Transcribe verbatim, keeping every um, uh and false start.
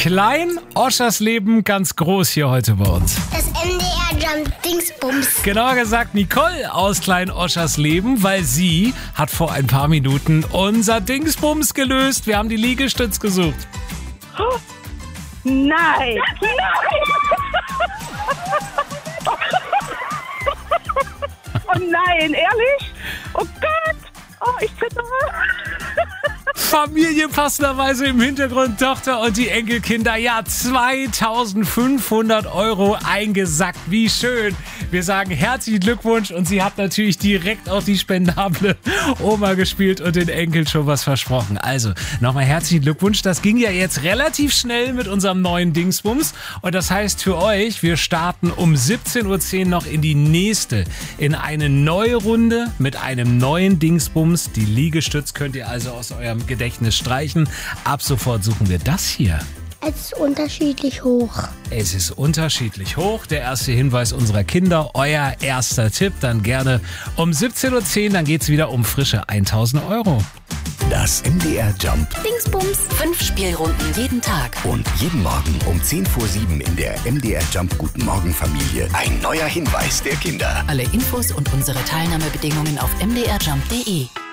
Klein Oschersleben, ganz groß hier heute bei uns. Das M D R Jump Dingsbums. Genauer gesagt Nicole aus Klein Oschersleben, weil sie hat vor ein paar Minuten unser Dingsbums gelöst. Wir haben die Liegestütz gesucht. Oh, nein! Oh nein, ehrlich? Oh Gott! Oh, ich zittere. Familie passenderweise im Hintergrund, Tochter und die Enkelkinder. Ja, zweitausendfünfhundert Euro eingesackt. Wie schön. Wir sagen herzlichen Glückwunsch und sie hat natürlich direkt auf die spendable Oma gespielt und den Enkeln schon was versprochen. Also, nochmal herzlichen Glückwunsch. Das ging ja jetzt relativ schnell mit unserem neuen Dingsbums. Und das heißt für euch, wir starten um siebzehn Uhr zehn noch in die nächste, in eine neue Runde mit einem neuen Dingsbums. Die Liegestütz könnt ihr also aus eurem Gedächtnis streichen. Ab sofort suchen wir das hier. Es ist unterschiedlich hoch. Es ist unterschiedlich hoch. Der erste Hinweis unserer Kinder, euer erster Tipp, dann gerne um siebzehn Uhr zehn, dann geht's wieder um frische tausend Euro. Das M D R Jump Dingsbums. Fünf Spielrunden jeden Tag. und jeden Morgen um zehn vor sieben in der M D R Jump Guten Morgen Familie ein neuer Hinweis der Kinder. Alle Infos und unsere Teilnahmebedingungen auf m d r jump punkt d e.